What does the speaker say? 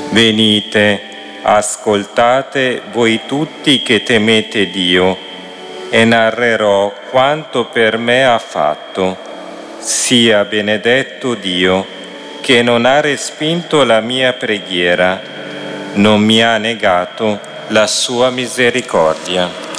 Venite, ascoltate voi tutti che temete Dio, e narrerò quanto per me ha fatto. Sia benedetto Dio, che non ha respinto la mia preghiera, non mi ha negato la sua misericordia.